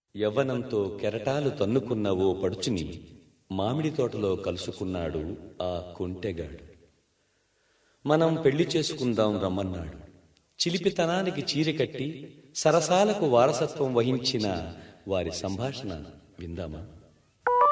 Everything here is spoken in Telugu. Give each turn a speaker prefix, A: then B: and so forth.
A: యవ్వనంతో కెరటాలు తన్నుకున్న ఓ పడుచుని మామిడి తోటలో కలుసుకున్నాడు ఆ కొంటెగాడు. మనం పెళ్లి చేసుకుందాం రమ్మన్నాడు. చిలిపితనానికి చీరెకట్టి సరసాలకు వారసత్వం వహించిన వారి సంభాషణ విందామా?